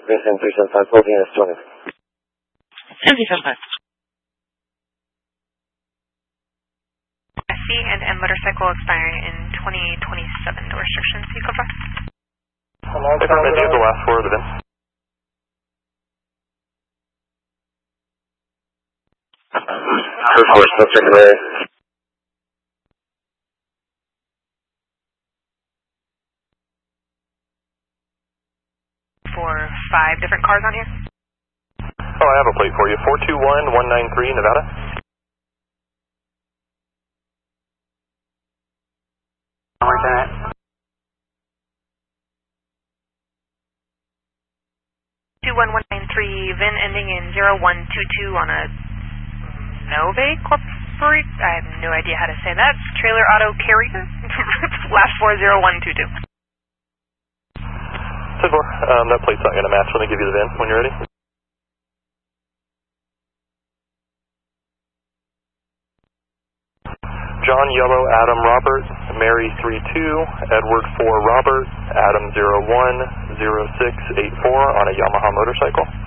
Vincent 375, closing is 20. 375. SC and motorcycle expiring in 2027. No restrictions. You confirm? Confirm, do you have the last four of the VIN? First force, no secondary. For 5 different cars on here? Oh, I have a plate for you. 421193, Nevada. Lieutenant. 21193, VIN ending in 0122 on a Nove Corporate. I have no idea how to say that. Trailer Auto Carrier. Last 40122. 10-4, that plate's not going to match. Let me give you the VIN when you're ready. John Yellow, Adam Robert, Mary 32, Edward 4 Robert, Adam 010684 on a Yamaha motorcycle.